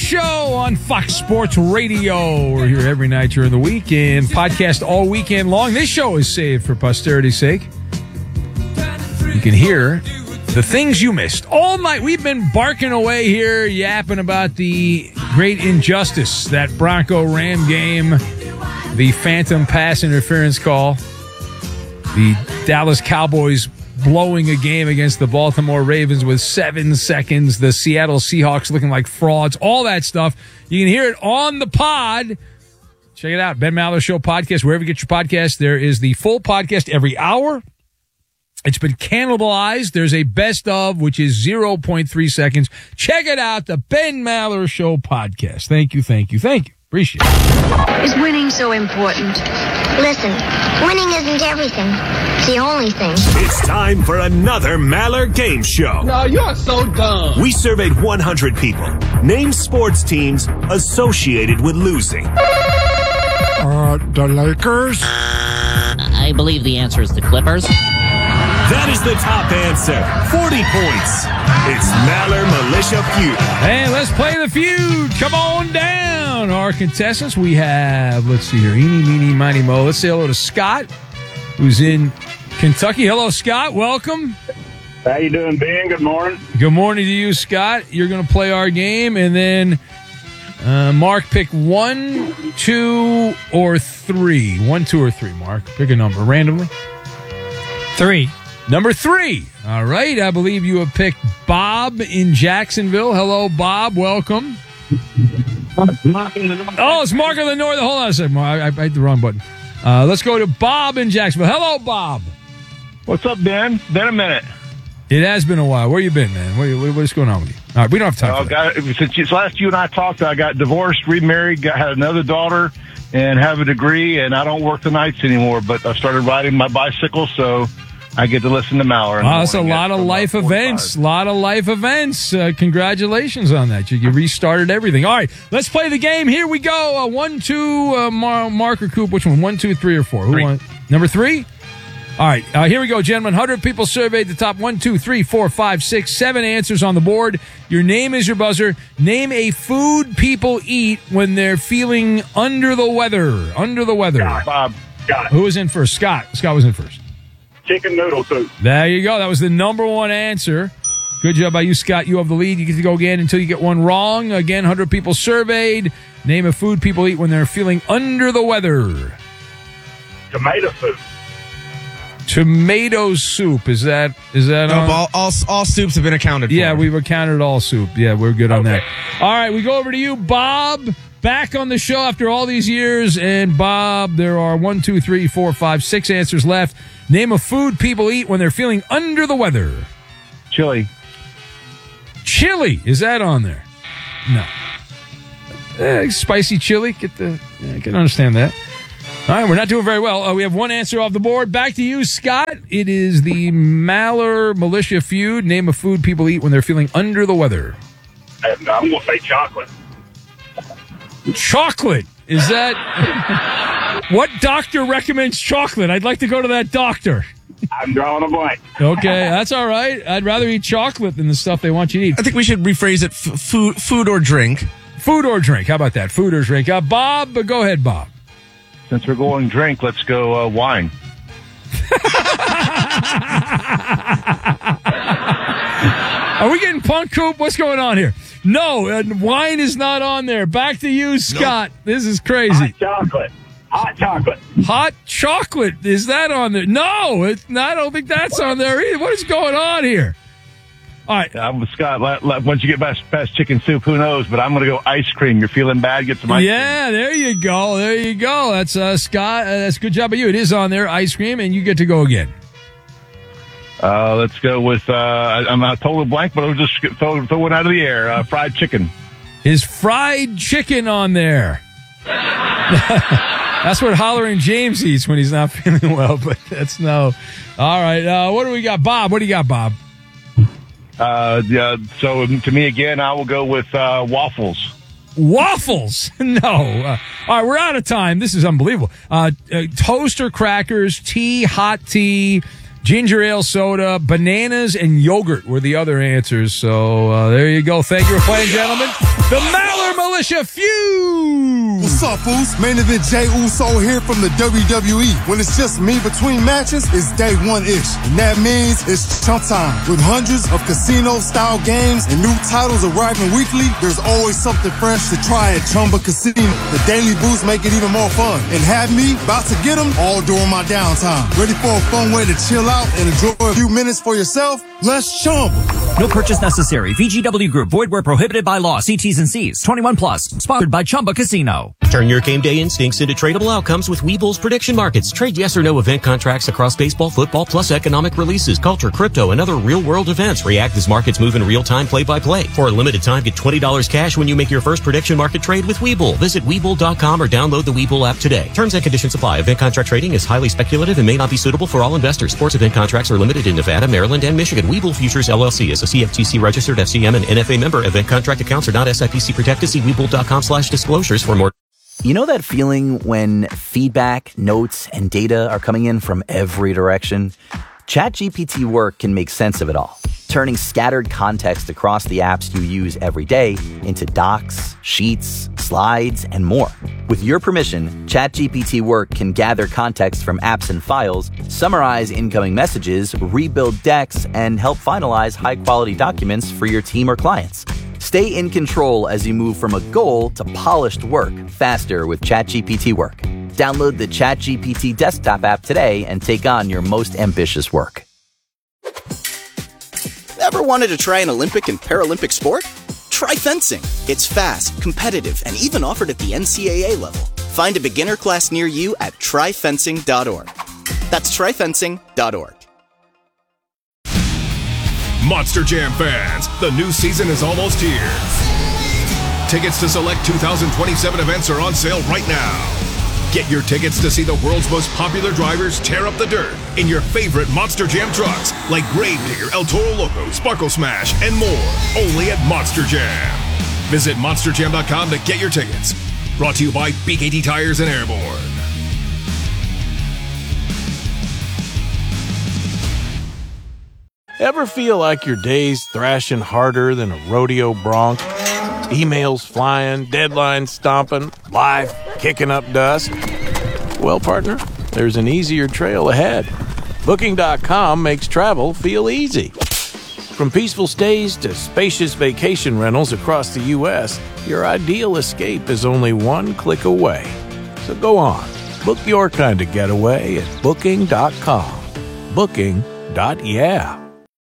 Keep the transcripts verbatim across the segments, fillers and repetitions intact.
Show on Fox Sports Radio. We're here every night during the week and podcast all weekend long. This show is saved for posterity's sake. You can hear the things you missed all night. We've been barking away here, yapping about the great injustice, that Bronco Ram game, the phantom pass interference call, the Dallas Cowboys blowing a game against the Baltimore Ravens with seven seconds, the Seattle Seahawks looking like frauds, all that stuff. You can hear it on the pod. Check it out, Ben Maller Show podcast, wherever you get your podcast. There is the full podcast every hour. It's been cannibalized. There's a best of, which is zero point three seconds. Check it out, the Ben Maller Show podcast. Thank you, thank you, thank you. Appreciate it. Is winning so important? Listen, winning isn't everything. It's the only thing. It's time for another Maller Game Show. No, you're so dumb. We surveyed one hundred people. Name sports teams associated with losing. Uh, the Lakers? I believe the answer is the Clippers. That is the top answer. forty points. It's Maller Militia Feud. And let's play the feud. Come on down. Our contestants, we have, let's see here, eeny, meeny, miny, mo. Let's say hello to Scott, who's in Kentucky. Hello, Scott. Welcome. How you doing, Ben? Good morning. Good morning to you, Scott. You're going to play our game, and then uh, Mark, pick one, two, or three. One, two, or three, Mark. Pick a number randomly. Three. Number three. All right. I believe you have picked Bob in Jacksonville. Hello, Bob. Welcome. Oh, it's Mark of the North. Hold on a second. I, I hit the wrong button. Uh, let's go to Bob in Jacksonville. Hello, Bob. What's up, Ben? Been a minute. It has been a while. Where you been, man? What, what is going on with you? All right, we don't have time Uh, for that. got, since you, last you and I talked, I got divorced, remarried, got, had another daughter, and have a degree, and I don't work the nights anymore, but I started riding my bicycle, so I get to listen to Maller. Wow, that's a lot of life events. A lot of life events. Uh, congratulations on that. You, you restarted everything. All right, let's play the game. Here we go. Uh, one, two, uh, Mar- Mark or Coop. Which one? One, two, three, or four? Who Three. won? Number three? All right, uh, here we go, gentlemen. one hundred people surveyed. The top one, two, three, four, five, six, seven answers on the board. Your name is your buzzer. Name a food people eat when they're feeling under the weather. Under the weather. Bob. Got it. Who was in first? Scott. Scott was in first. Chicken noodle soup. There you go. That was the number one answer. Good job by you, Scott. You have the lead. You get to go again until you get one wrong. Again, one hundred people surveyed. Name a food people eat when they're feeling under the weather. Tomato soup. Tomato soup. Is that is that No, on? all, all, all soups have been accounted for. Yeah, we've accounted all soup. Yeah, we're good on Okay. that. All right, we go over to you, Bob. Back on the show after all these years. And, Bob, there are one, two, three, four, five, six answers left. Name a food people eat when they're feeling under the weather. Chili. Chili. Is that on there? No. Eh, spicy chili. Get the. Yeah, I can understand that. All right, we're not doing very well. Uh, we have one answer off the board. Back to you, Scott. It is the Maller Militia Feud. Name a food people eat when they're feeling under the weather. I'm going to say chocolate. Chocolate. Is that... What doctor recommends chocolate? I'd like to go to that doctor. I'm drawing a blank. Okay, that's all right. I'd rather eat chocolate than the stuff they want you to eat. I think we should rephrase it: f- food, food or drink. Food or drink. How about that? Food or drink. Uh, Bob, go ahead, Bob. Since we're going drink, let's go uh, wine. Are we getting punk, Coop? What's going on here? No, uh, wine is not on there. Back to you, Scott. Nope. This is crazy. Hot chocolate. Hot chocolate. Hot chocolate. Is that on there? No, it's not, I don't think that's on there either. What is going on here? All right. I'm with Scott. Let- let- Once you get past, past chicken soup, who knows? But I'm going to go ice cream. You're feeling bad? Get some ice yeah, cream. there you go. There you go. That's uh, Scott. Uh, that's a good job of you. It is on there, ice cream, and you get to go again. Uh, let's go with, uh, I'm not totally blank, but I'll just throw, throw it out of the air. Uh, fried chicken. Is fried chicken on there? That's what Hollering James eats when he's not feeling well, but that's no. All right. Uh, what do we got? Bob, what do you got, Bob? Uh, yeah, so to me, again, I will go with uh, waffles. Waffles? No. Uh, all right, we're out of time. This is unbelievable. Uh, uh, toaster crackers, tea, hot tea, ginger ale soda, bananas, and yogurt were the other answers. So uh, there you go. Thank you for playing, gentlemen. The Maller Militia Feud! What's up, fools? Main event Jay Uso here from the W W E. When it's just me between matches, it's day one-ish. And that means it's chump time. With hundreds of casino-style games and new titles arriving weekly, there's always something fresh to try at Chumba Casino. The daily boosts make it even more fun. And have me about to get them all during my downtime. Ready for a fun way to chill out and enjoy a few minutes for yourself? Let's chumba. No purchase necessary. V G W Group. Void where prohibited by law. See T's and C's. twenty-one plus. Sponsored by Chumba Casino. Turn your game day instincts into tradable outcomes with Webull's prediction markets. Trade yes or no event contracts across baseball, football, plus economic releases, culture, crypto, and other real-world events. React as markets move in real time, play-by-play. For a limited time, get twenty dollars cash when you make your first prediction market trade with Webull. Visit Webull dot com or download the Webull app today. Terms and conditions apply. Event contract trading is highly speculative and may not be suitable for all investors. Sports event contracts are limited in Nevada, Maryland, and Michigan. Webull Futures L L C is a C F T C registered F C M and N F A member. Event contract accounts are not S I P C protected. See Webull dot com slash disclosures for more. You know that feeling when feedback, notes, and data are coming in from every direction? ChatGPT Work can make sense of it all, turning scattered context across the apps you use every day into docs, sheets, slides, and more. With your permission, ChatGPT Work can gather context from apps and files, summarize incoming messages, rebuild decks, and help finalize high-quality documents for your team or clients. Stay in control as you move from a goal to polished work faster with ChatGPT Work. Download the ChatGPT desktop app today and take on your most ambitious work. Ever wanted to try an Olympic and Paralympic sport? Try fencing. It's fast, competitive, and even offered at the N C A A level. Find a beginner class near you at try fencing dot org. That's try fencing dot org. Monster Jam fans, the new season is almost here. Tickets to select two thousand twenty-seven events are on sale right now. Get your tickets to see the world's most popular drivers tear up the dirt in your favorite Monster Jam trucks like Gravedigger, El Toro Loco, Sparkle Smash, and more. Only at Monster Jam. Visit monster jam dot com to get your tickets. Brought to you by B K T Tires and Airborne. Ever feel like your day's thrashing harder than a rodeo bronc? Emails flying, deadlines stomping, life kicking up dust? Well, partner, there's an easier trail ahead. Booking dot com makes travel feel easy. From peaceful stays to spacious vacation rentals across the U S, your ideal escape is only one click away. So go on, book your kind of getaway at booking dot com. Booking. Yeah.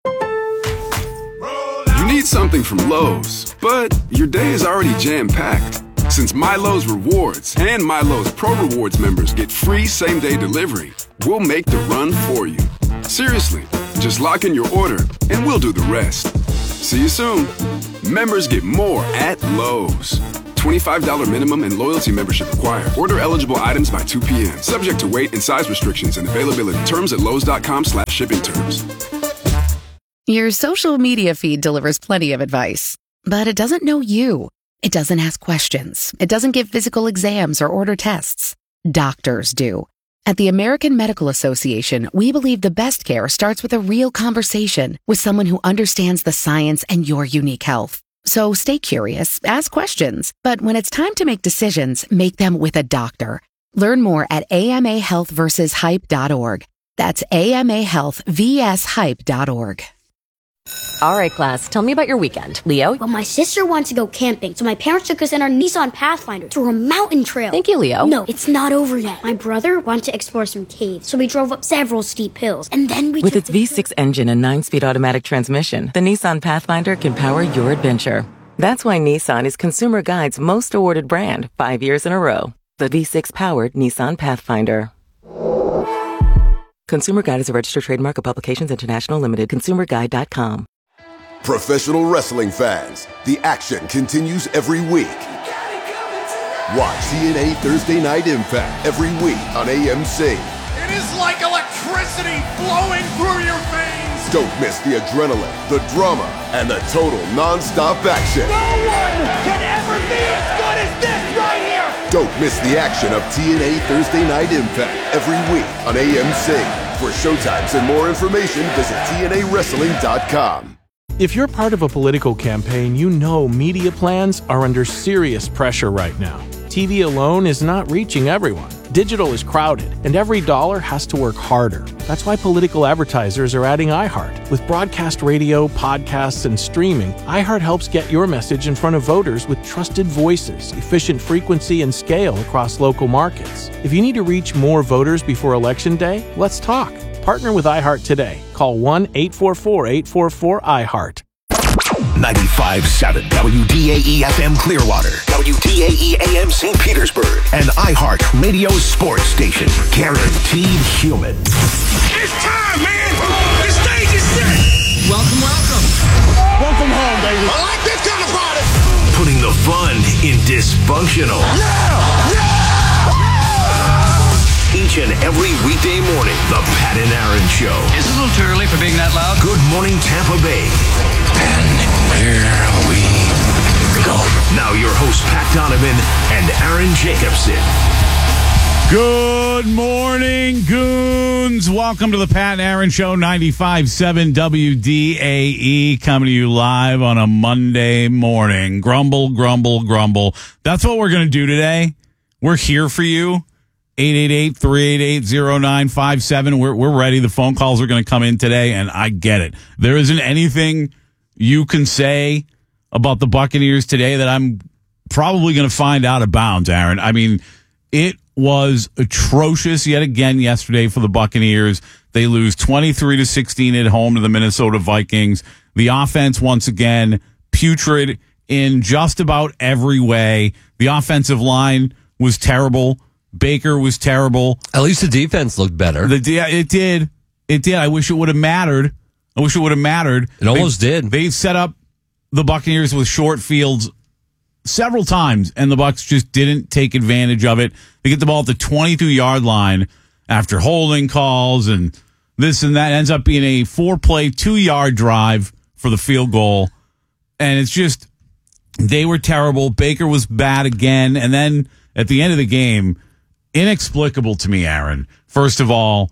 You need something from Lowe's, but your day is already jam-packed. Since MyLowe's Rewards and MyLowe's Pro Rewards members get free same-day delivery, we'll make the run for you. Seriously, just lock in your order and we'll do the rest. See you soon. Members get more at Lowe's. twenty-five dollars minimum and loyalty membership required. Order eligible items by two p.m. Subject to weight and size restrictions and availability. Terms at lowes dot com slash shipping terms. Your social media feed delivers plenty of advice, but it doesn't know you. It doesn't ask questions. It doesn't give physical exams or order tests. Doctors do. At the American Medical Association, we believe the best care starts with a real conversation with someone who understands the science and your unique health. So stay curious, ask questions, but when it's time to make decisions, make them with a doctor. Learn more at A M A health versus hype dot org. That's A M A health versus hype dot org. All right, class, tell me about your weekend. Leo? Well, my sister wanted to go camping, so my parents took us in our Nissan Pathfinder to a mountain trail. Thank you, Leo. No, it's not over yet. My brother wanted to explore some caves, so we drove up several steep hills, and then we With took its V six engine and nine-speed automatic transmission, the Nissan Pathfinder can power your adventure. That's why Nissan is Consumer Guide's most awarded brand five years in a row. The V six-powered Nissan Pathfinder. Consumer Guide is a registered trademark of Publications International Limited. consumer guide dot com. Professional wrestling fans, the action continues every week. Watch T N A Thursday Night Impact every week on A M C. It is like electricity flowing through your veins. Don't miss the adrenaline, the drama, and the total non-stop action. No one can ever be as good as this right here. Don't miss the action of T N A Thursday Night Impact every week on A M C. For showtimes and more information, visit T N A wrestling dot com. If you're part of a political campaign, you know media plans are under serious pressure right now. T V alone is not reaching everyone. Digital is crowded, and every dollar has to work harder. That's why political advertisers are adding iHeart. With broadcast radio, podcasts, and streaming, iHeart helps get your message in front of voters with trusted voices, efficient frequency, and scale across local markets. If you need to reach more voters before Election Day, let's talk. Partner with iHeart today. Call one eight four four, eight four four, iHeart. ninety-five point seven W D A E F M Clearwater, W D A E A M Saint Petersburg, and iHeart Radio Sports Station. Guaranteed human. It's time, man! The stage is set! Welcome, welcome. Welcome home, baby. I like this kind of party! Putting the fun in dysfunctional. Yeah! Yeah! Each and every weekday morning, the Pat and Aaron Show. Is it a little too early for being that loud? Good morning, Tampa Bay. And here we go. Now your hosts, Pat Donovan and Aaron Jacobson. Good morning, goons. Welcome to the Pat and Aaron Show, ninety-five point seven W D A E, coming to you live on a Monday morning. Grumble, grumble, grumble. That's what we're going to do today. We're here for you. eight eight eight, three eight eight, zero nine five seven. We're, we're ready. The phone calls are going to come in today, and I get it. There isn't anything you can say about the Buccaneers today that I'm probably going to find out of bounds, Aaron. I mean, it was atrocious yet again yesterday for the Buccaneers. They lose twenty-three to sixteen at home to the Minnesota Vikings. The offense, once again, putrid in just about every way. The offensive line was terrible. Baker was terrible. At least the defense looked better. The It did. It did. I wish it would have mattered. I wish it would have mattered. It almost they, did. They set up the Buccaneers with short fields several times, and the Bucs just didn't take advantage of it. They get the ball at the twenty-two-yard line after holding calls and this and that. It ends up being a four-play, two-yard drive for the field goal. And it's just, they were terrible. Baker was bad again. And then at the end of the game, inexplicable to me, Aaron. First of all,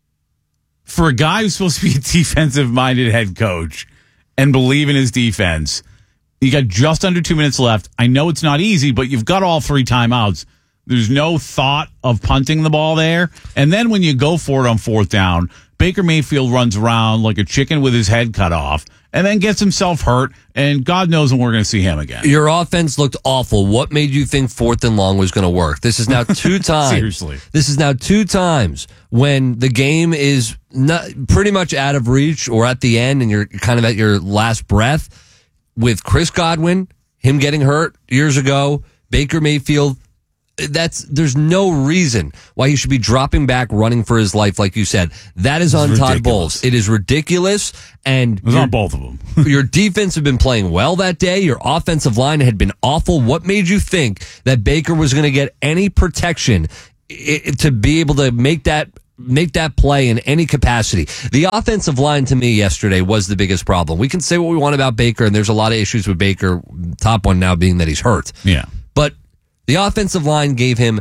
for a guy who's supposed to be a defensive-minded head coach and believe in his defense, you got just under two minutes left. I know it's not easy, but you've got all three timeouts. There's no thought of punting the ball there. And then when you go for it on fourth down, Baker Mayfield runs around like a chicken with his head cut off and then gets himself hurt, and God knows when we're going to see him again. Your offense looked awful. What made you think fourth and long was going to work? This is now two times. Seriously. This is now two times when the game is not, pretty much out of reach or at the end and you're kind of at your last breath. With Chris Godwin, him getting hurt years ago, Baker Mayfield, that's there's no reason why he should be dropping back, running for his life, like you said. That is on Todd Todd Bowles. It is ridiculous, and it was on both of them. Your defense had been playing well that day. Your offensive line had been awful. What made you think that Baker was going to get any protection it, to be able to make that make that play in any capacity? The offensive line to me yesterday was the biggest problem. We can say what we want about Baker, and there's a lot of issues with Baker. Top one now being that he's hurt. Yeah, but the offensive line gave him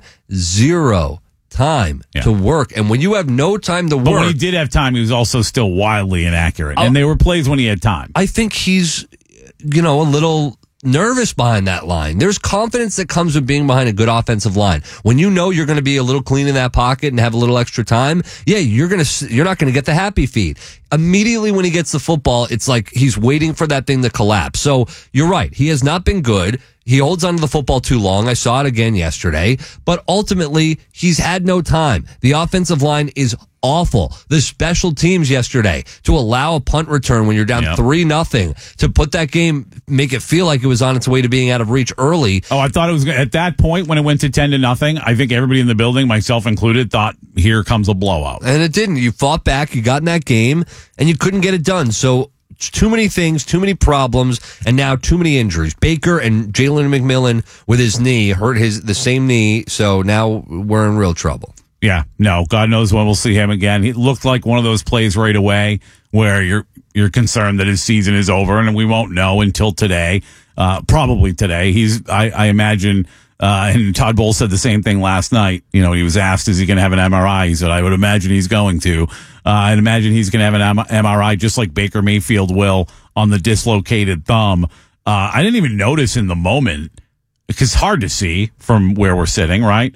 zero time yeah. to work. And when you have no time to but work. When he did have time, he was also still wildly inaccurate. I'll, and there were plays when he had time. I think he's, you know, a little nervous behind that line. There's confidence that comes with being behind a good offensive line. When you know you're going to be a little clean in that pocket and have a little extra time, yeah, you're going to, you're not going to get the happy feet. Immediately when he gets the football, it's like he's waiting for that thing to collapse. So you're right. He has not been good. He holds onto the football too long. I saw it again yesterday. But ultimately, he's had no time. The offensive line is awful. The special teams yesterday to allow a punt return when you're down yep. three nothing to put that game, make it feel like it was on its way to being out of reach early. Oh, I thought it was at that point when it went to ten to nothing. I think everybody in the building, myself included, thought here comes a blowout. And it didn't. You fought back. You got in that game and you couldn't get it done. So too many things, too many problems, and now too many injuries. Baker and Jalen McMillan with his knee hurt his the same knee, so now we're in real trouble. Yeah, no, God knows when we'll see him again. He looked like one of those plays right away where you're you're concerned that his season is over, and we won't know until today. Uh, probably today. He's, I, I imagine, uh, and Todd Bowles said the same thing last night. You know, he was asked, is he going to have an M R I? He said, I would imagine he's going to. Uh, I'd imagine he's going to have an M R I just like Baker Mayfield will on the dislocated thumb. Uh, I didn't even notice in the moment because it's hard to see from where we're sitting, right?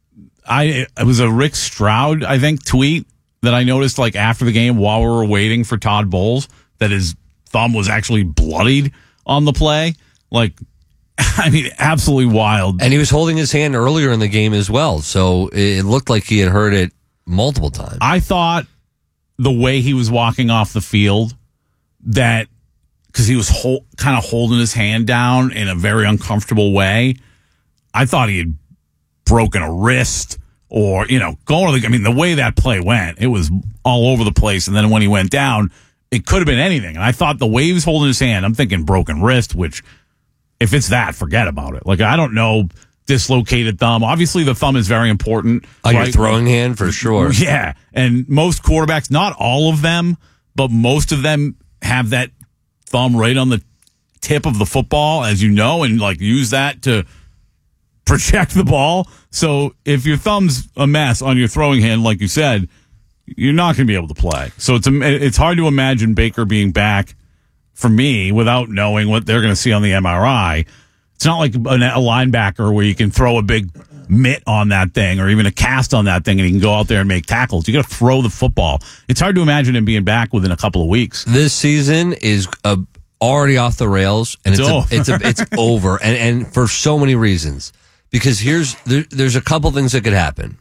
I it was a Rick Stroud, I think, tweet that I noticed like after the game while we were waiting for Todd Bowles that his thumb was actually bloodied on the play. Like, I mean, absolutely wild. And he was holding his hand earlier in the game as well, so it looked like he had hurt it multiple times. I thought the way he was walking off the field, that because he was hol- kind of holding his hand down in a very uncomfortable way, I thought he had broken a wrist or, you know, going to the, I mean, the way that play went, it was all over the place. And then when he went down, it could have been anything. And I thought the way he was holding his hand, I'm thinking broken wrist, which if it's that, forget about it. Like, I don't know, dislocated thumb. Obviously, the thumb is very important. On right? your throwing hand, for sure. Yeah. And most quarterbacks, not all of them, but most of them have that thumb right on the tip of the football, as you know, and like use that to project the ball. So if your thumb's a mess on your throwing hand, like you said, you're not going to be able to play. So it's it's hard to imagine Baker being back for me without knowing what they're going to see on the M R I. It's not like a, a linebacker where you can throw a big mitt on that thing or even a cast on that thing and he can go out there and make tackles. You got to throw the football. It's hard to imagine him being back within a couple of weeks. This season is uh, already off the rails, and it's It's a, over. it's a, it's over, and and for so many reasons. Because here's there, there's a couple things that could happen.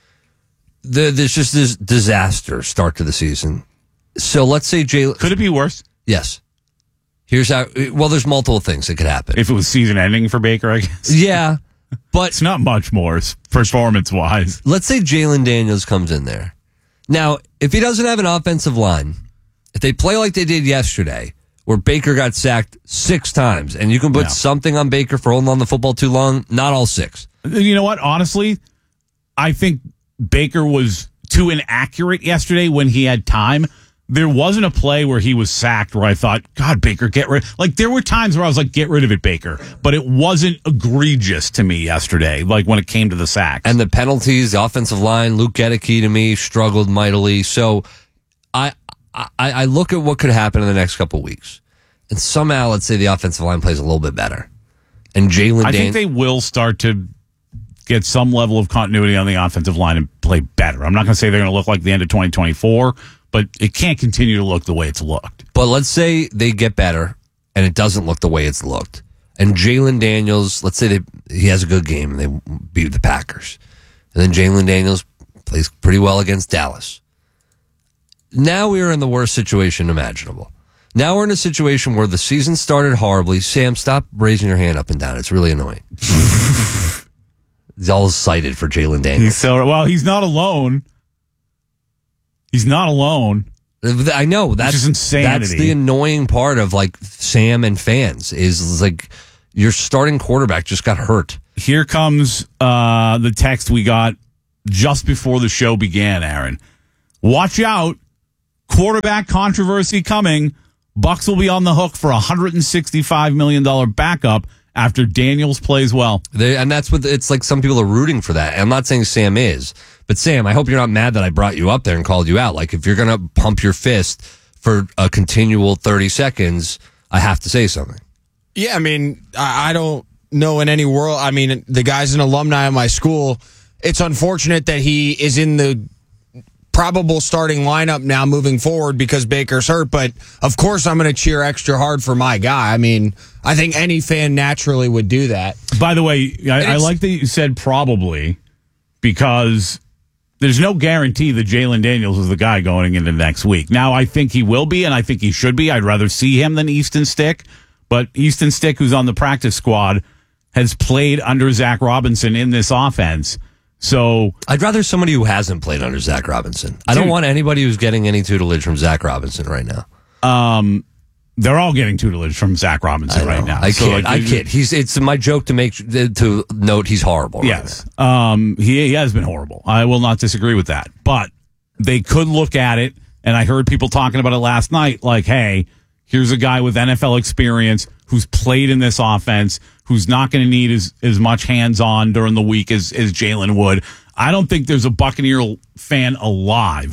The, there's just this disaster start to the season. So let's say Jalen. Could it be worse? Yes. Here's how. Well, there's multiple things that could happen. If it was season ending for Baker, I guess. Yeah, but it's not much more performance wise. Let's say Jalen Daniels comes in there. Now, if he doesn't have an offensive line, if they play like they did yesterday, where Baker got sacked six times, and you can put No. something on Baker for holding on the football too long, not all six. You know what? Honestly, I think Baker was too inaccurate yesterday when he had time. There wasn't a play where he was sacked where I thought, God, Baker, get rid. Like, there were times where I was like, get rid of it, Baker. But it wasn't egregious to me yesterday, like when it came to the sacks. And the penalties, the offensive line, Luke Gedeke to me struggled mightily. So I, I I look at what could happen in the next couple of weeks. And somehow, let's say the offensive line plays a little bit better. And Jalen I Dan- think they will start to get some level of continuity on the offensive line and play better. I'm not going to say they're going to look like the end of twenty twenty-four, but it can't continue to look the way it's looked. But let's say they get better and it doesn't look the way it's looked. And Jalen Daniels, let's say they, he has a good game and they beat the Packers. And then Jalen Daniels plays pretty well against Dallas. Now we're in the worst situation imaginable. Now we're in a situation where the season started horribly. Sam, stop raising your hand up and down. It's really annoying. He's all excited for Jalen Daniels. He's so well. He's not alone. He's not alone. I know that's Which is insanity. That's the annoying part of like Sam and fans is like your starting quarterback just got hurt. Here comes uh, the text we got just before the show began, Aaron. Watch out. Quarterback controversy coming. Bucks will be on the hook for a one hundred sixty-five million dollars backup after Daniels plays well. They, and that's what it's like. Some people are rooting for that. I'm not saying Sam is, but Sam, I hope you're not mad that I brought you up there and called you out. Like, if you're going to pump your fist for a continual thirty seconds, I have to say something. Yeah, I mean, I I don't know in any world. I mean, the guy's an alumni of my school. It's unfortunate that he is in the probable starting lineup now moving forward because Baker's hurt, but of course I'm going to cheer extra hard for my guy. I mean, I think any fan naturally would do that. By the way, I, I like that you said probably because there's no guarantee that Jalen Daniels is the guy going into next week. Now, I think he will be, and I think he should be. I'd rather see him than Easton Stick, but Easton Stick, who's on the practice squad, has played under Zach Robinson in this offense. So I'd rather somebody who hasn't played under Zach Robinson. I Dude. don't want anybody who's getting any tutelage from Zach Robinson right now. Um, they're all getting tutelage from Zach Robinson right now. I So, kid. like, I kid. He's. It's my joke to make to note he's horrible. right Yes, um, he, he has been horrible. I will not disagree with that. But they could look at it, and I heard people talking about it last night. Like, hey, here's a guy with N F L experience who's played in this offense, who's not going to need as, as much hands-on during the week as, as Jalen would. I don't think there's a Buccaneer fan alive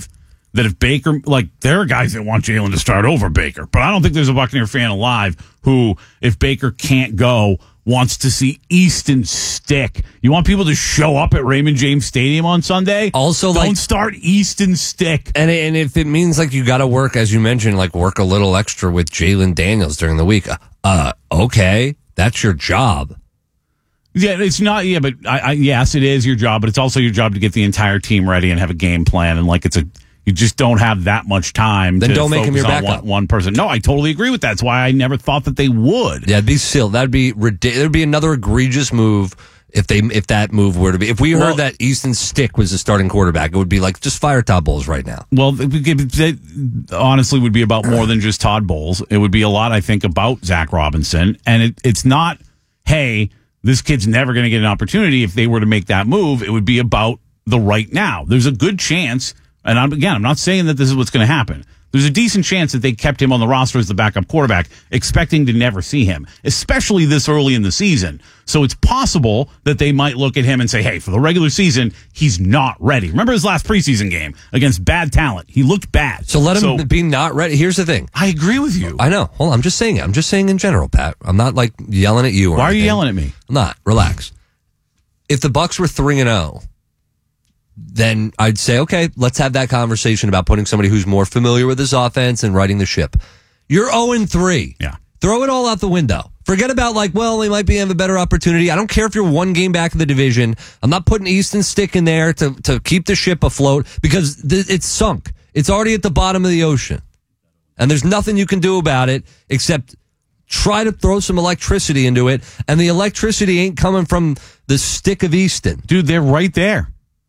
that if Baker, like, there are guys that want Jalen to start over Baker, but I don't think there's a Buccaneer fan alive who, if Baker can't go, wants to see Easton Stick. You want people to show up at Raymond James Stadium on Sunday? Also, don't like, start Easton Stick. And and if it means like you got to work, as you mentioned, like work a little extra with Jalen Daniels during the week, uh, okay, that's your job. Yeah, it's not. Yeah, but I, I, yes, it is your job, but it's also your job to get the entire team ready and have a game plan. And like, it's a, you just don't have that much time. Then to don't make him your focus on backup. One, one person. No, I totally agree with that. That's why I never thought that they would. Yeah, it'd be still that'd be ridiculous. There'd be another egregious move if they if that move were to be. If we heard Well, that Easton Stick was the starting quarterback, it would be like just fire Todd Bowles right now. Well, it, it, it honestly would be about more than just Todd Bowles. It would be a lot, I think, about Zach Robinson, and it, it's not. Hey, this kid's never going to get an opportunity. If they were to make that move, it would be about the right now. There's a good chance, and I'm, again, I'm not saying that this is what's going to happen. There's a decent chance that they kept him on the roster as the backup quarterback, expecting to never see him, especially this early in the season. So it's possible that they might look at him and say, hey, for the regular season, he's not ready. Remember his last preseason game against bad talent? He looked bad. So let him be not ready. Here's the thing. I agree with you. I know. Hold on. I'm just saying it. I'm just saying in general, Pat. I'm not like yelling at you. Or Why are you anything. yelling at me? I'm not. Relax. If the Bucks were three and zero, then I'd say, okay, let's have that conversation about putting somebody who's more familiar with this offense and riding the ship. You're zero and three. Yeah. Throw it all out the window. Forget about like, well, they might be have a better opportunity. I don't care if you're one game back of the division. I'm not putting Easton Stick in there to, to keep the ship afloat because th- it's sunk. It's already at the bottom of the ocean. And there's nothing you can do about it except try to throw some electricity into it. And the electricity ain't coming from the stick of Easton. Dude, they're right there.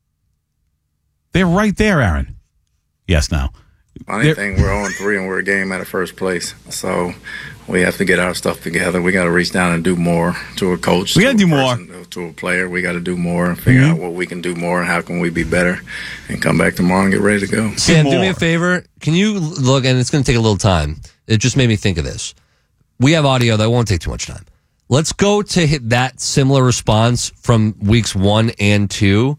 They're right there, Aaron. Yes, now. Funny thing, we're oh and three and we're a game out of first place. So we have to get our stuff together. We got to reach down and do more to a coach. We got to do more. To a player. We got to do more and figure Mm-hmm. out what we can do more and how can we be better and come back tomorrow and get ready to go. Sam, do me a favor. Can you look, and it's going to take a little time. It just made me think of this. We have audio that won't take too much time. Let's go to hit that similar response from weeks one and two.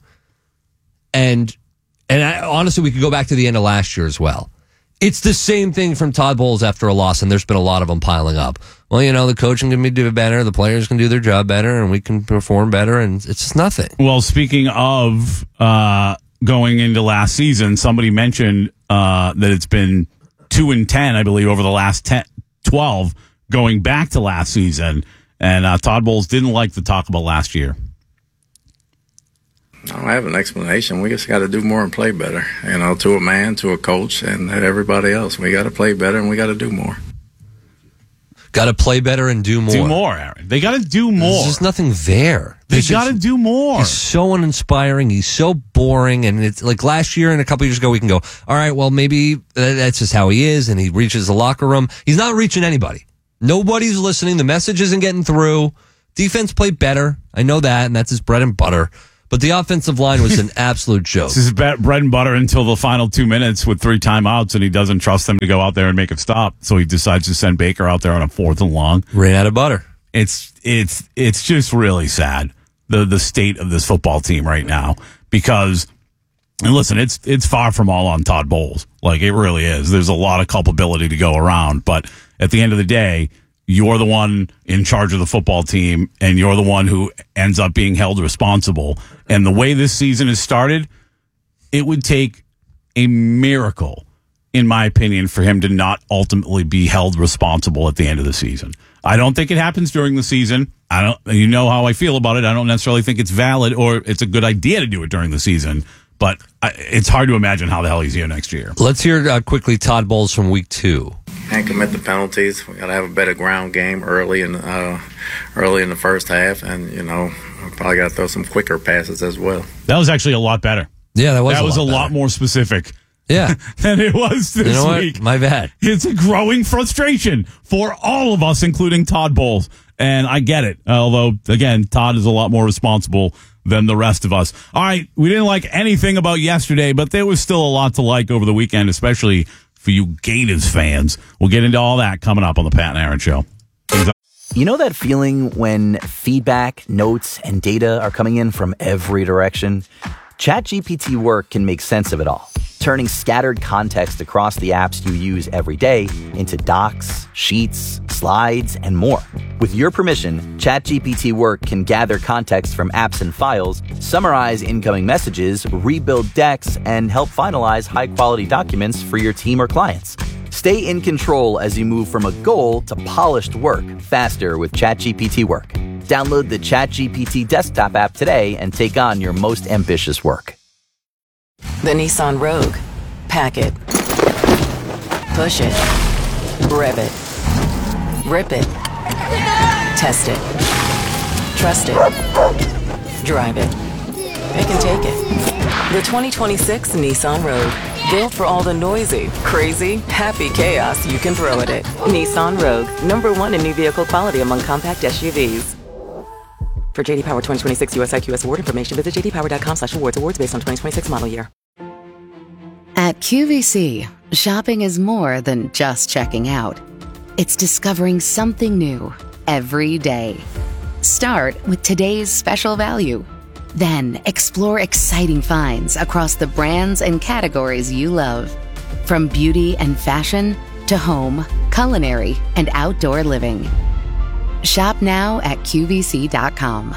And and I, honestly, we could go back to the end of last year as well. It's the same thing from Todd Bowles after a loss, and there's been a lot of them piling up. Well, you know, the coaching can be do better, the players can do their job better, and we can perform better, and it's just nothing. Well, speaking of uh, going into last season, somebody mentioned uh, that it's been two and ten, I believe, over the last ten, twelve, going back to last season, and uh, Todd Bowles didn't like the talk about last year. I don't have an explanation. We just got to do more and play better, you know, to a man, to a coach, and everybody else. We got to play better and we got to do more. Got to play better and do more. Do more, Aaron. They got to do more. There's just nothing there. They There's got to just- do more. He's so uninspiring. He's so boring. And it's like last year and a couple years ago, we can go, all right, well, maybe that's just how he is. And he reaches the locker room. He's not reaching anybody. Nobody's listening. The message isn't getting through. Defense played better. I know that. And that's his bread and butter. But the offensive line was an absolute joke. This is bread and butter until the final two minutes with three timeouts, and he doesn't trust them to go out there and make a stop. So he decides to send Baker out there on a fourth and long. Ran out of butter. It's it's it's just really sad, the the state of this football team right now. Because, and listen, it's it's far from all on Todd Bowles. Like, it really is. There's a lot of culpability to go around. But at the end of the day, you're the one in charge of the football team, and you're the one who ends up being held responsible. And the way this season has started, it would take a miracle, in my opinion, for him to not ultimately be held responsible at the end of the season. I don't think it happens during the season. I don't, you know how I feel about it. I don't necessarily think it's valid or it's a good idea to do it during the season, but I, it's hard to imagine how the hell he's here next year. Let's hear uh, quickly Todd Bowles from week two. Can't commit the penalties. We got to have a better ground game early in uh, early in the first half, and you know, probably got to throw some quicker passes as well. That was actually a lot better. Yeah, that was. That a was lot a lot better. more specific. Yeah, than it was this you know week. What? My bad. It's a growing frustration for all of us, including Todd Bowles, and I get it. Although, again, Todd is a lot more responsible than the rest of us. All right, we didn't like anything about yesterday, but there was still a lot to like over the weekend, especially for you Gators fans. We'll get into all that coming up on the Pat and Aaron Show. You know that feeling when feedback, notes, and data are coming in from every direction? ChatGPT Work can make sense of it all. turning scattered context across the apps you use every day into docs, sheets, slides, and more. With your permission, ChatGPT Work can gather context from apps and files, summarize incoming messages, rebuild decks, and help finalize high-quality documents for your team or clients. Stay in control as you move from a goal to polished work faster with ChatGPT Work. Download the ChatGPT desktop app today and take on your most ambitious work. The Nissan Rogue. Pack it. Push it. Rev it. Rip it. Test it. Trust it. Drive it. It can take it. The twenty twenty-six Nissan Rogue. Built for all the noisy, crazy, happy chaos you can throw at it. Nissan Rogue. Number one in new vehicle quality among compact S U Vs. For J D Power twenty twenty-six U S I Q S award information, visit j d power dot com slash awards. Awards based on twenty twenty-six model year. At Q V C, shopping is more than just checking out. It's discovering something new every day. Start with today's special value. Then explore exciting finds across the brands and categories you love. From beauty and fashion to home, culinary, and outdoor living. Shop now at Q V C dot com.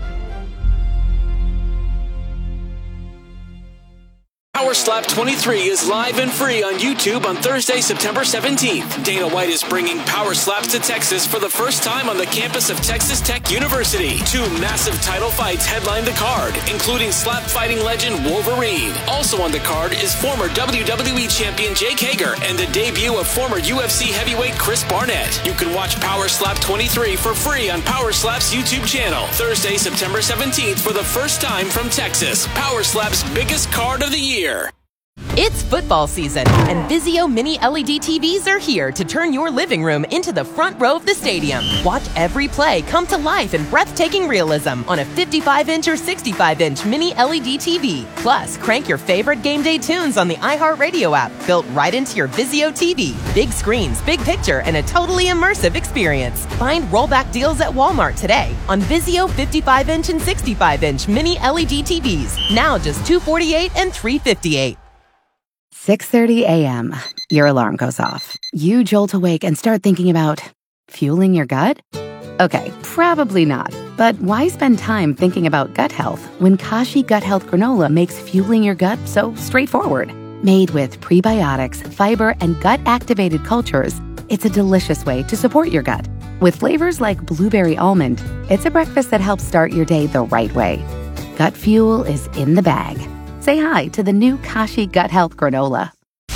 Power Slap twenty-three is live and free on YouTube on Thursday, September seventeenth. Dana White is bringing Power Slaps to Texas for the first time on the campus of Texas Tech University. Two massive title fights headline the card, including slap fighting legend Wolverine. Also on the card is former W W E champion Jake Hager and the debut of former U F C heavyweight Chris Barnett. You can watch Power Slap twenty-three for free on Power Slap's YouTube channel. Thursday, September seventeenth for the first time from Texas. Power Slap's biggest card of the year. It's football season, and Vizio Mini L E D T Vs are here to turn your living room into the front row of the stadium. Watch every play come to life in breathtaking realism on a fifty-five inch or sixty-five inch Mini L E D T V. Plus, crank your favorite game day tunes on the iHeartRadio app, built right into your Vizio T V. Big screens, big picture, and a totally immersive experience. Find rollback deals at Walmart today on Vizio fifty-five inch and sixty-five inch Mini L E D T Vs. Now just two hundred forty-eight dollars and three hundred fifty-eight dollars. six thirty a.m. Your alarm goes off. You jolt awake and start thinking about fueling your gut? Okay, probably not. But why spend time thinking about gut health when Kashi Gut Health Granola makes fueling your gut so straightforward? Made with prebiotics, fiber, and gut-activated cultures, it's a delicious way to support your gut. With flavors like blueberry almond, it's a breakfast that helps start your day the right way. Gut fuel is in the bag. Say hi to the new Kashi Gut Health Granola.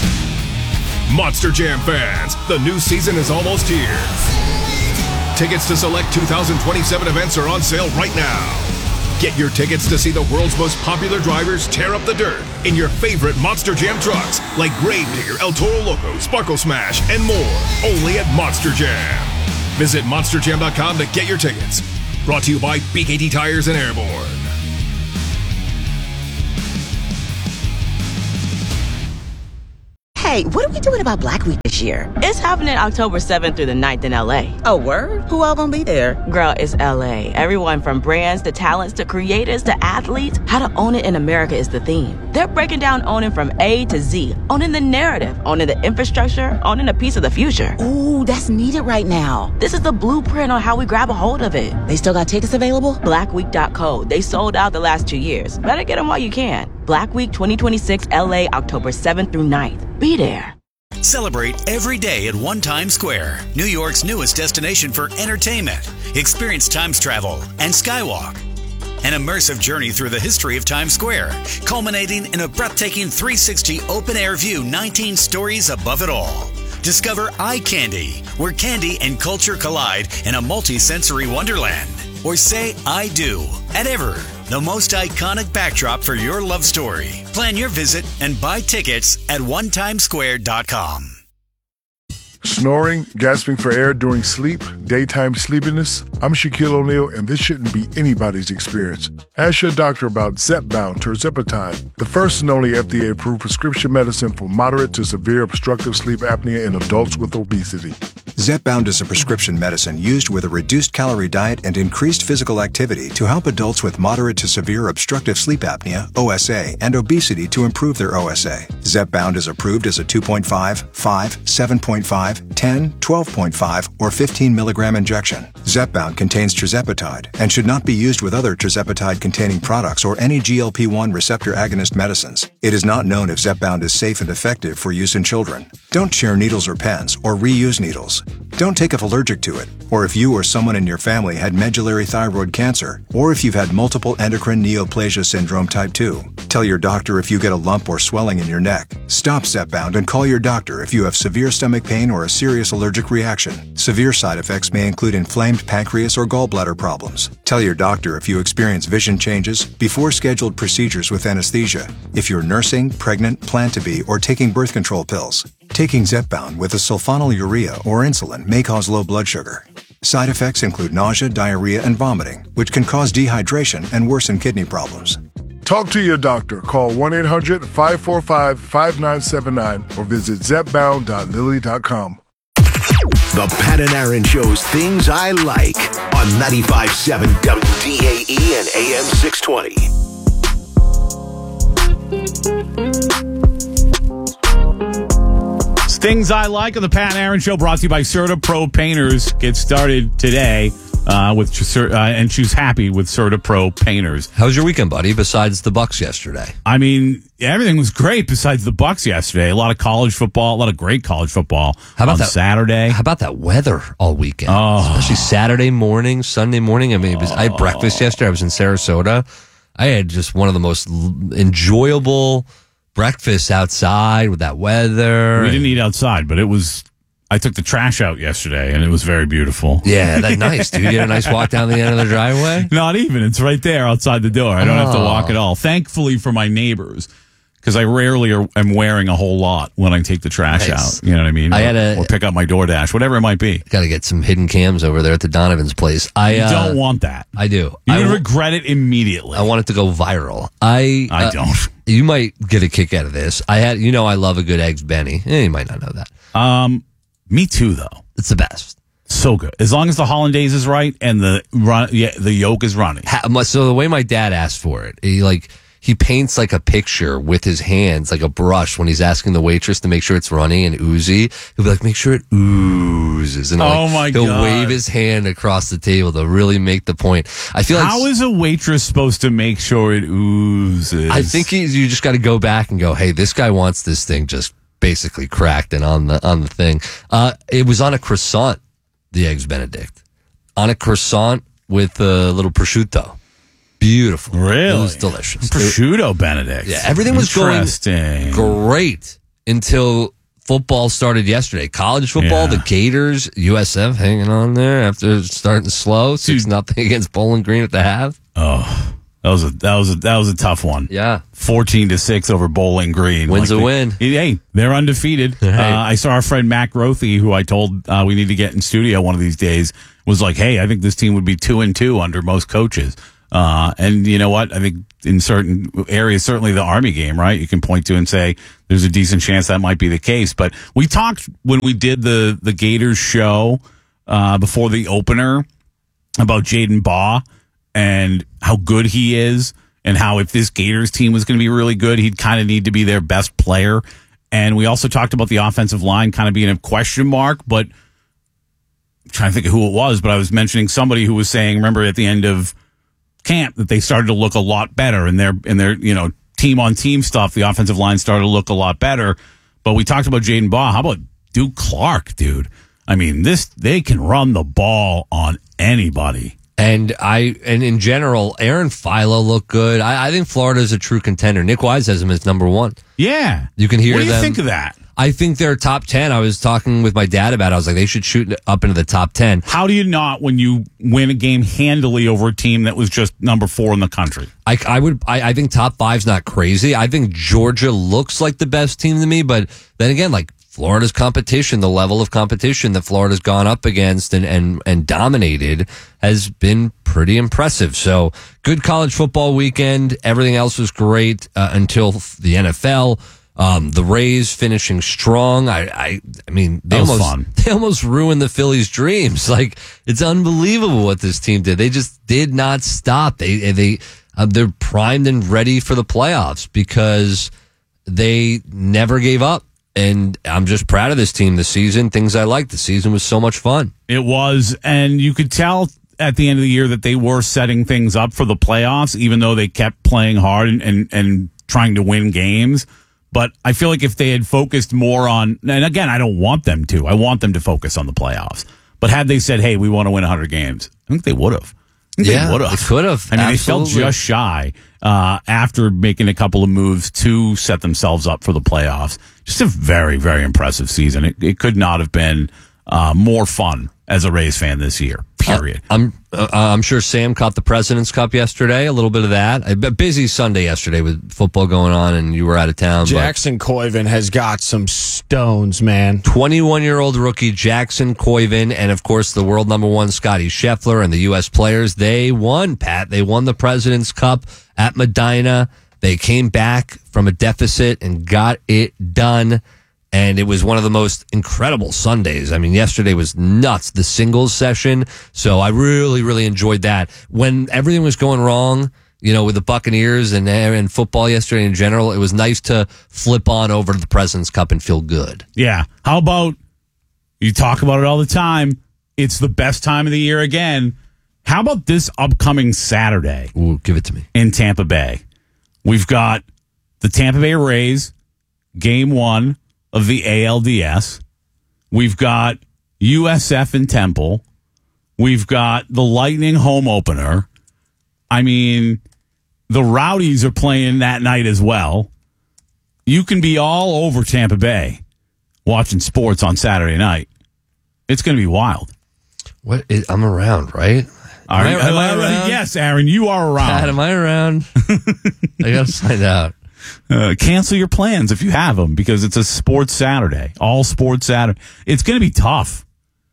Monster Jam fans, the new season is almost here. Tickets to select two thousand twenty-seven events are on sale right now. Get your tickets to see the world's most popular drivers tear up the dirt in your favorite Monster Jam trucks like Gravedigger, El Toro Loco, Sparkle Smash, and more. Only at Monster Jam. Visit monster jam dot com to get your tickets. Brought to you by B K T Tires and Airborne. Hey, what are we doing about Black Week this year? It's happening October seventh through the ninth in L A. Oh, word? Who all gonna be there? Girl, it's L A. Everyone from brands to talents to creators to athletes. How to own it in America is the theme. They're breaking down owning from A to Z. Owning the narrative, owning the infrastructure, owning a piece of the future. Ooh, that's needed right now. This is the blueprint on how we grab a hold of it. They still got tickets available? black week dot co. They sold out the last two years. Better get them while you can. Black Week twenty twenty-six L A, October seventh through ninth. Be there. Celebrate every day at One Times Square, New York's newest destination for entertainment. Experience Times travel and Skywalk. An immersive journey through the history of Times Square, culminating in a breathtaking three sixty open-air view, nineteen stories above it all. Discover Eye Candy, where candy and culture collide in a multi-sensory wonderland. Or say I do at Ever, the most iconic backdrop for your love story. Plan your visit and buy tickets at one times square dot com. Snoring, gasping for air during sleep, daytime sleepiness? I'm Shaquille O'Neal, and this shouldn't be anybody's experience. Ask your doctor about Zepbound Tirzepatide, the first and only F D A-approved prescription medicine for moderate to severe obstructive sleep apnea in adults with obesity. Zepbound is a prescription medicine used with a reduced calorie diet and increased physical activity to help adults with moderate to severe obstructive sleep apnea, O S A, and obesity to improve their O S A. Zepbound is approved as a two point five, five, seven point five, ten, twelve point five, or fifteen milligram injection. Zepbound contains tirzepatide and should not be used with other tirzepatide-containing products or any G L P one receptor agonist medicines. It is not known if Zepbound is safe and effective for use in children. Don't share needles or pens or reuse needles. Don't take if allergic to it, or if you or someone in your family had medullary thyroid cancer, or if you've had multiple endocrine neoplasia syndrome type two. Tell your doctor if you get a lump or swelling in your neck. Stop Zepbound and call your doctor if you have severe stomach pain or a serious allergic reaction. Severe side effects may include inflamed pancreas or gallbladder problems. Tell your doctor if you experience vision changes before scheduled procedures with anesthesia, if you're nursing, pregnant, plan to be, or taking birth control pills. Taking Zepbound with a sulfonylurea or insulin may cause low blood sugar. Side effects include nausea, diarrhea, and vomiting, which can cause dehydration and worsen kidney problems. Talk to your doctor. Call one eight hundred, five four five, five nine seven nine or visit zepbound dot lilly dot com. The Pat and Aaron Show's Things I Like on ninety-five point seven W D A E and A M six twenty. Things I Like on the Pat and Aaron Show, brought to you by Serta Pro Painters. Get started today uh, with uh, and choose happy with Serta Pro Painters. How was your weekend, buddy, besides the Bucks yesterday? I mean, everything was great besides the Bucks yesterday. A lot of college football, a lot of great college football How about on that, Saturday. How about that weather all weekend? Oh. Especially Saturday morning, Sunday morning. I mean, it was, I had breakfast yesterday. I was in Sarasota. I had just one of the most enjoyable breakfast outside with that weather. We didn't eat outside, but it was, I took the trash out yesterday and it was very beautiful. Yeah, that's nice, dude. You had a nice walk down the end of the driveway? Not even. It's right there outside the door. I don't oh. have to walk at all. Thankfully for my neighbors, because I rarely are, am wearing a whole lot when I take the trash nice. out. You know what I mean? I or, had a, or pick up my DoorDash, whatever it might be. Got to get some hidden cams over there at the Donovan's place. I you uh, don't want that. I do. You I would w- regret it immediately. I want it to go viral. I I uh, don't. You might get a kick out of this. I had, you know, I love a good eggs Benny. Eh, you might not know that. Um, me too, though. It's the best. So good. As long as the hollandaise is right and the run, yeah, the yolk is running. Ha, so the way my dad asked for it, he like. He paints like a picture with his hands, like a brush, when he's asking the waitress to make sure it's runny and oozy. He'll be like, make sure it oozes. And oh, like, my he'll God. wave his hand across the table to really make the point. I feel like. How is a waitress supposed to make sure it oozes? I think he, you just got to go back and go, hey, this guy wants this thing just basically cracked and on the, on the thing. Uh, it was on a croissant, the Eggs Benedict. On a croissant with a little prosciutto. Beautiful. Really? It was delicious. Prosciutto Benedict. Yeah, everything was going Interesting. great until football started yesterday. College football, Yeah. the Gators, U S F hanging on there after starting slow, six nothing against Bowling Green at the half. Oh, that was a that was a that was a tough one. Yeah, fourteen to six over Bowling Green. Win's Like a they- win. Hey, they're undefeated. Right. Uh, I saw our friend Mac Rothy, who I told uh, we need to get in studio one of these days, was like, "Hey, I think this team would be two and two under most coaches." Uh, and you know what? I think in certain areas, certainly the Army game, right? You can point to and say there's a decent chance that might be the case. But we talked when we did the, the Gators show, uh, before the opener about Jaden Baugh and how good he is and how if this Gators team was going to be really good, he'd kind of need to be their best player. And we also talked about the offensive line kind of being a question mark, but I'm trying to think of who it was, but I was mentioning somebody who was saying, remember at the end of camp that they started to look a lot better in their in their you know team on team stuff. The offensive line started to look a lot better. But we talked about Jaden Baugh. How about Duke Clark, dude? I mean, this they can run the ball on anybody. And I and in general, Aaron Philo looked good. I, I think Florida is a true contender. Nick Wise has him as number one. Yeah, you can hear What do you them. think of that? I think they're top ten. I was talking with my dad about it. I was like, they should shoot up into the top ten. How do you not when you win a game handily over a team that was just number four in the country? I, I would. I, I think top five's not crazy. I think Georgia looks like the best team to me, but then again, like Florida's competition, the level of competition that Florida's gone up against and, and, and dominated has been pretty impressive. So good college football weekend. Everything else was great uh, until the N F L. Um, the Rays finishing strong. I, I, I mean, they That was almost, fun. they almost ruined the Phillies' dreams. Like, it's unbelievable what this team did. They just did not stop. They, they, uh, they're primed and ready for the playoffs because they never gave up. And I'm just proud of this team this season. Things I liked. The season was so much fun. It was, and you could tell at the end of the year that they were setting things up for the playoffs, even though they kept playing hard and, and, and trying to win games. But I feel like if they had focused more on, and again, I don't want them to. I want them to focus on the playoffs. But had they said, hey, we want to win one hundred games, I think they would have. I think Yeah, they would have. they could have. I mean, Absolutely. they fell just shy uh, after making a couple of moves to set themselves up for the playoffs. Just a very, very impressive season. It, it could not have been uh, more fun as a Rays fan this year, period. Uh, I'm uh, I'm sure Sam caught the President's Cup yesterday. A little bit of that. A busy Sunday yesterday with football going on, and you were out of town. Jackson Koiven has got some stones, man. twenty-one-year-old rookie Jackson Koiven, and of course the world number one Scotty Scheffler and the U S players. They won, Pat. They won the President's Cup at Medina. They came back from a deficit and got it done. And it was one of the most incredible Sundays. I mean, yesterday was nuts, the singles session. So I really, really enjoyed that. When everything was going wrong, you know, with the Buccaneers and, and football yesterday in general, it was nice to flip on over to the President's Cup and feel good. Yeah. How about, you talk about it all the time, it's the best time of the year again. How about this upcoming Saturday? Ooh, give it to me. In Tampa Bay. We've got the Tampa Bay Rays, game one of the A L D S. We've got U S F in Temple. We've got the Lightning home opener. I mean, the Rowdies are playing that night as well. You can be all over Tampa Bay watching sports on Saturday night. It's going to be wild. What? Is, I'm around, right? Are Am you, I- am I around? Yes, Aaron, you are around. Pat, am I around? I got to find out. Uh, cancel your plans if you have them because it's a sports Saturday, all sports Saturday. It's going to be tough.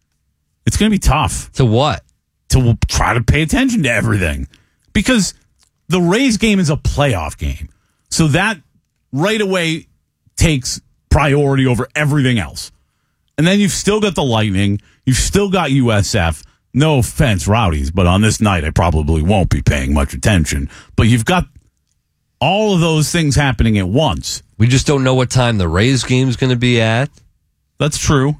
It's going to be tough. To what? To try to pay attention to everything because the Rays game is a playoff game. So that right away takes priority over everything else. And then you've still got the Lightning. You've still got U S F. No offense, Rowdies, but on this night I probably won't be paying much attention. But you've got all of those things happening at once. We just don't know what time the Rays game's going to be at. That's true.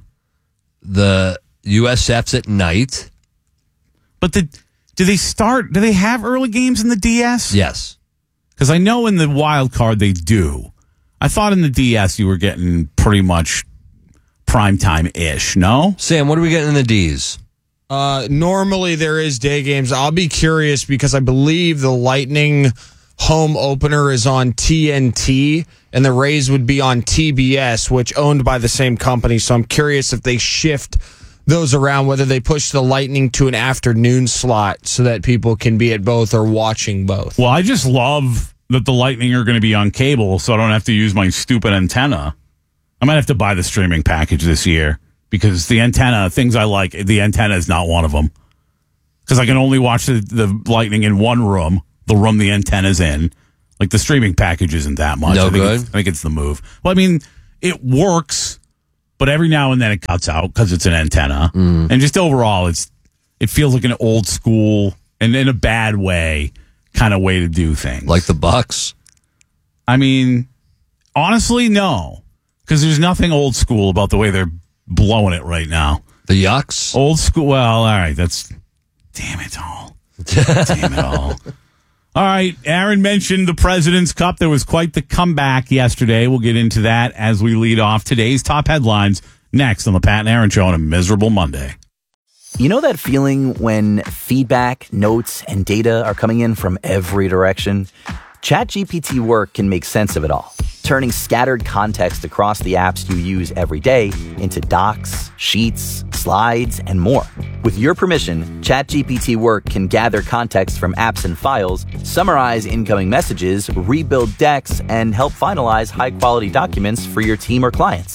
The U S F's at night. But the, do they start, do they have early games in the D S? Yes. Because I know in the wild card they do. I thought in the D S you were getting pretty much primetime-ish, no? Sam, what are we getting in the D's? Uh, normally there is day games. I'll be curious because I believe the Lightning home opener is on T N T and the Rays would be on T B S, which owned by the same company. So I'm curious if they shift those around, whether they push the Lightning to an afternoon slot so that people can be at both or watching both. Well, I just love that the Lightning are going to be on cable so I don't have to use my stupid antenna. I might have to buy the streaming package this year because the antenna, things I like, the antenna is not one of them. Because I can only watch the, the Lightning in one room, the room the antenna's in. Like, the streaming package isn't that much. No I think good? It's, I think it's the move. Well, I mean, it works, but every now and then it cuts out because it's an antenna. Mm. And just overall, it's it feels like an old school, and in a bad way, kind of way to do things. Like the Bucks. I mean, honestly, no. Because there's nothing old school about the way they're blowing it right now. The Yucks? Old school. Well, all right. That's. Damn it all. Damn it all. All right. Aaron mentioned the President's Cup. There was quite the comeback yesterday. We'll get into that as we lead off today's top headlines next on the Pat and Aaron Show on a miserable Monday. You know that feeling when feedback, notes, and data are coming in from every direction? ChatGPT Work can make sense of it all, turning scattered context across the apps you use every day into docs, sheets, slides, and more. With your permission, ChatGPT Work can gather context from apps and files, summarize incoming messages, rebuild decks, and help finalize high-quality documents for your team or clients.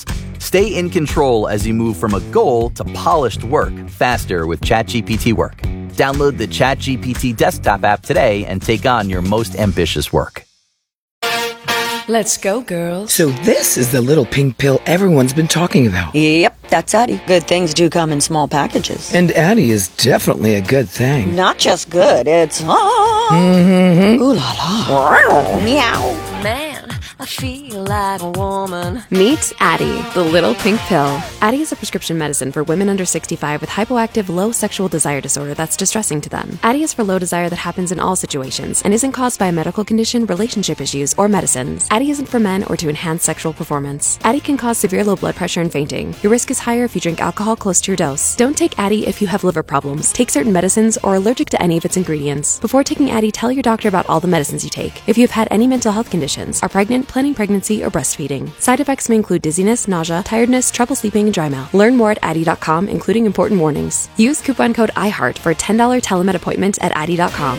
Stay in control as you move from a goal to polished work faster with ChatGPT Work. Download the ChatGPT desktop app today and take on your most ambitious work. Let's go, girls. So this is the little pink pill everyone's been talking about. Yep, that's Addie. Good things do come in small packages. And Addie is definitely a good thing. Not just good, it's... Ah. Mm-hmm. Ooh la la. Meow. Man, I feel like a woman. Meet Addie, the little pink pill. Addie is a prescription medicine for women under sixty-five with hypoactive low sexual desire disorder that's distressing to them. Addie is for low desire that happens in all situations and isn't caused by a medical condition, relationship issues, or medicines. Addie isn't for men or to enhance sexual performance. Addie can cause severe low blood pressure and fainting. Your risk is higher if you drink alcohol close to your dose. Don't take Addie if you have liver problems, take certain medicines, or are allergic to any of its ingredients. Before taking Addie, tell your doctor about all the medicines you take. If you have had any mental health conditions, are pregnant, planning pregnancy, or breastfeeding. Side effects may include dizziness, nausea, tiredness, trouble sleeping, and dry mouth. Learn more at Addie dot com, including important warnings. Use coupon code iHeart for a ten dollars telemed appointment at Addie dot com.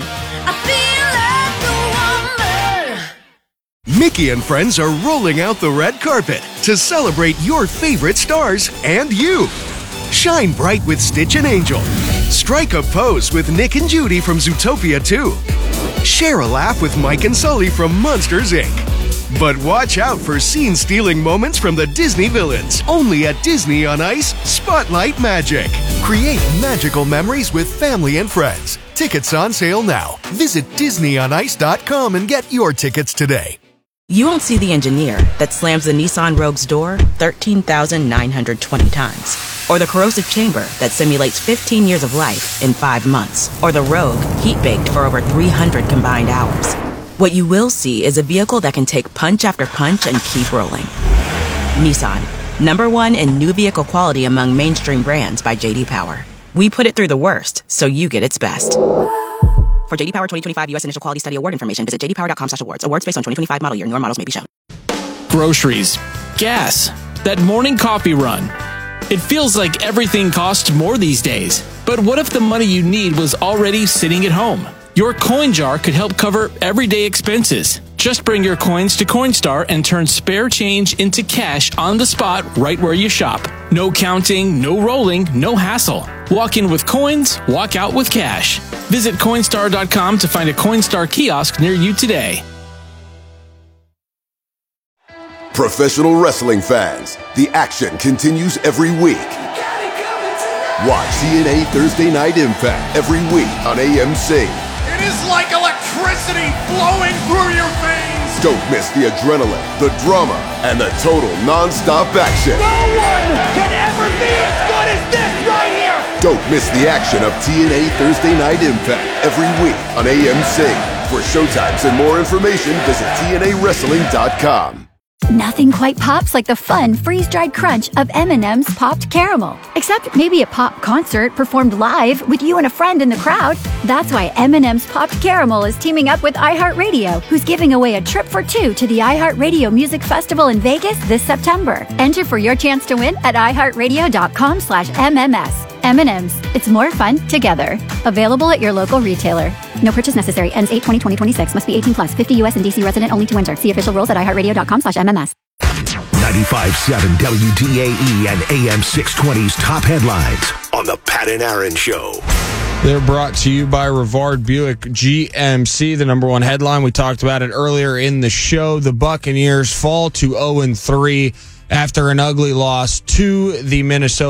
Mickey and friends are rolling out the red carpet to celebrate your favorite stars and you. Shine bright with Stitch and Angel. Strike a pose with Nick and Judy from Zootopia two. Share a laugh with Mike and Sully from Monsters, Incorporated. But watch out for scene-stealing moments from the Disney villains. Only at Disney on Ice, Spotlight Magic. Create magical memories with family and friends. Tickets on sale now. Visit disney on ice dot com and get your tickets today. You won't see the engineer that slams the Nissan Rogue's door thirteen thousand nine hundred twenty times. Or the corrosive chamber that simulates fifteen years of life in five months. Or the Rogue heat-baked for over three hundred combined hours. What you will see is a vehicle that can take punch after punch and keep rolling. Nissan, number one in new vehicle quality among mainstream brands by J D Power. We put it through the worst, so you get its best. For J D Power twenty twenty-five U S Initial Quality Study Award information, visit j d power dot com slash awards. Awards based on twenty twenty-five model year. Newer models may be shown. Groceries, gas, that morning coffee run. It feels like everything costs more these days. But what if the money you need was already sitting at home? Your coin jar could help cover everyday expenses. Just bring your coins to Coinstar and turn spare change into cash on the spot right where you shop. No counting, no rolling, no hassle. Walk in with coins, walk out with cash. Visit Coinstar dot com to find a Coinstar kiosk near you today. Professional wrestling fans, the action continues every week. Watch T N A Thursday Night Impact every week on A M C. It is like electricity flowing through your veins. Don't miss the adrenaline, the drama, and the total non-stop action. No one can ever be as good as this right here. Don't miss the action of T N A Thursday Night Impact every week on A M C. For showtimes and more information, visit T N A wrestling dot com. Nothing quite pops like the fun freeze-dried crunch of M and M's Popped Caramel. Except maybe a pop concert performed live with you and a friend in the crowd. That's why M and M's Popped Caramel is teaming up with iHeartRadio, who's giving away a trip for two to the iHeartRadio Music Festival in Vegas this September. Enter for your chance to win at i heart radio dot com slash M M S. M and M's. It's more fun together. Available at your local retailer. No purchase necessary. Ends eight twenty twenty twenty-six. Must be eighteen plus. fifty U S and D C resident only to enter. See official rules at i heart radio dot com slash M M S. ninety-five point seven W D A E and A M six twenty's top headlines on the Pat and Aaron Show. They're brought to you by Rivard Buick G M C, the number one headline. We talked about it earlier in the show. The Buccaneers fall to oh and three after an ugly loss to the Minnesota